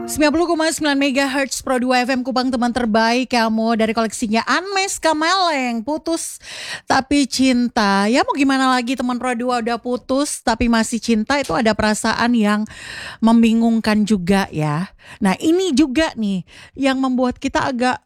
90,9 MHz Pro 2 FM Kupang, teman terbaik kamu dari koleksinya Anmes Kameleng. Putus tapi cinta. Ya mau gimana lagi, teman Pro 2 udah putus tapi masih cinta, itu ada perasaan yang membingungkan juga ya. Nah ini juga nih yang membuat kita agak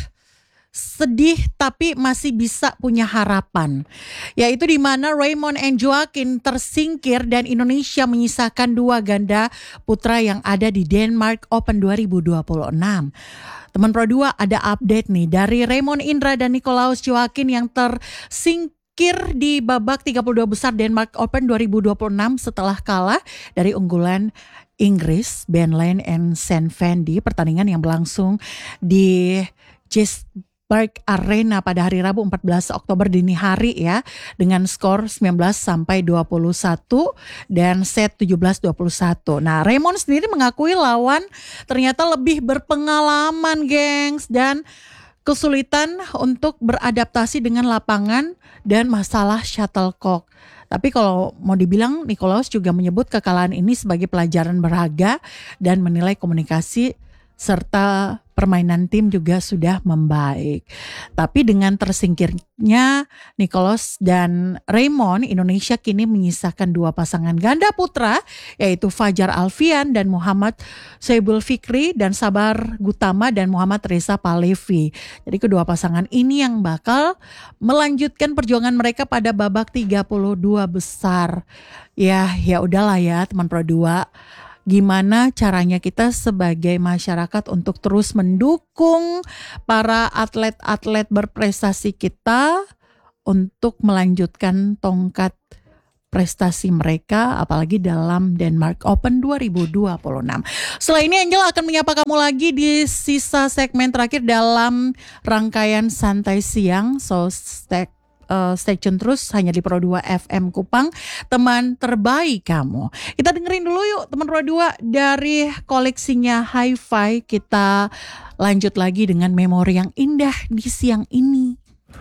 sedih tapi masih bisa punya harapan, yaitu di mana Raymond and Joaquin tersingkir dan Indonesia menyisakan dua ganda putra yang ada di Denmark Open 2026. Teman Pro 2 ada update nih dari Raymond Indra dan Nicolaus Joaquin yang tersingkir di babak 32 besar Denmark Open 2026 setelah kalah dari unggulan Inggris Ben Lane and San Van di pertandingan yang berlangsung di Park Arena pada hari Rabu 14 Oktober dini hari ya, dengan skor 19-21 dan set 17-21. Nah, Raymond sendiri mengakui lawan ternyata lebih berpengalaman, gengs, dan kesulitan untuk beradaptasi dengan lapangan dan masalah shuttlecock. Tapi kalau mau dibilang, Nicolaus juga menyebut kekalahan ini sebagai pelajaran berharga dan menilai komunikasi serta permainan tim juga sudah membaik. Tapi dengan tersingkirnya Nicolaus dan Raymond, Indonesia kini menyisakan dua pasangan ganda putra, yaitu Fajar Alfian dan Muhammad Soebul Fikri, dan Sabar Gutama dan Muhammad Reza Palevi. Jadi kedua pasangan ini yang bakal melanjutkan perjuangan mereka pada babak 32 besar. Ya udahlah ya teman Pro 2. Gimana caranya kita sebagai masyarakat untuk terus mendukung para atlet-atlet berprestasi kita untuk melanjutkan tongkat prestasi mereka, apalagi dalam Denmark Open 2026. Setelah ini Angel akan menyapa kamu lagi di sisa segmen terakhir dalam rangkaian Santai Siang. So stay tune terus hanya di Pro 2 FM Kupang, teman terbaik kamu. Kita dengerin dulu yuk teman Pro 2 dari koleksinya Hi-Fi. Kita lanjut lagi dengan memori yang indah di siang ini.